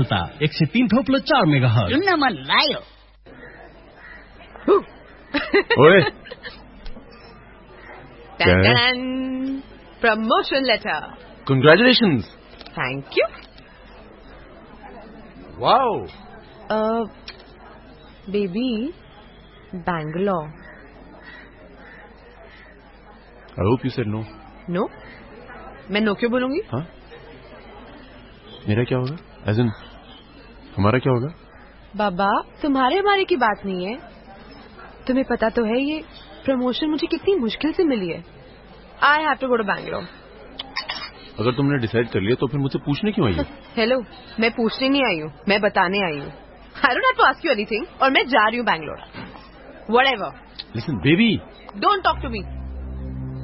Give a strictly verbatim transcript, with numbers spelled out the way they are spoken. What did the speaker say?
चलता एकशे तीन ठोपलं चार मेगा हर्ट्ज. सुन ना मन लायो. ओए promotion letter. Congratulations. Thank you. Wow. Baby Bangalore. I hope you said no. No? मैं नो क्यों बोलूंगी? हाँ, मेरा क्या होगा? एज इन हमारा क्या होगा? बाबा तुम्हारे हमारे की बात नहीं है. तुम्हें पता तो है ये प्रमोशन मुझे कितनी मुश्किल से मिली है. I have to go to Bangalore. अगर तुमने डिसाइड कर लिया तो फिर मुझसे पूछने क्यों आई हो? हेलो, मैं पूछने नहीं आई हूँ, मैं बताने आई हूँ. I don't have to ask you anything और मैं जा रही हूँ Bangalore. Whatever. Listen baby, don't talk to me.